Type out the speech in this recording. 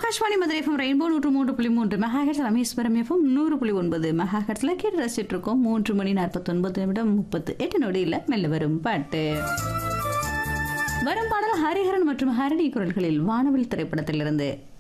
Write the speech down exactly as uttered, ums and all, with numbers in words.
Akashvani Madurai FM rainbow நூற்று மூன்று புள்ளி மூன்று மெகாஹெட்ஸ் ராமேஸ்வரம் எஃப்எம் நூறு புள்ளி ஒன்பது மெகாஹெட்ஸ்ல கேட்டு ரசிச்சுட்டு இருக்கோம். மூன்று மணி நாற்பத்தி ஒன்பது நிமிடம் முப்பத்து எட்டு நொடியில் மெல்ல வரும் பாட்டு. வரும் பாடல் ஹரிஹரன் மற்றும் ஹரிணி குரல்களில் வானவில் திரைப்படத்திலிருந்து